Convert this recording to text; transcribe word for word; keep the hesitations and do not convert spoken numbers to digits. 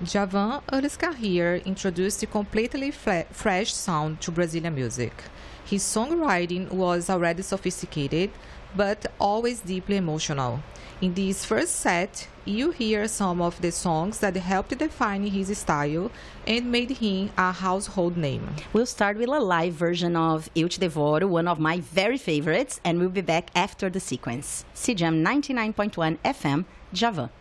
Djavan early career introduced a completely fle- fresh sound to Brazilian music. His songwriting was already sophisticated, but always deeply emotional. In this first set, you hear some of the songs that helped define his style and made him a household name. We'll start with a live version of Eu Te Devoro, one of my very favorites, and we'll be back after the sequence. C G M ninety-nine point one F M, Djavan.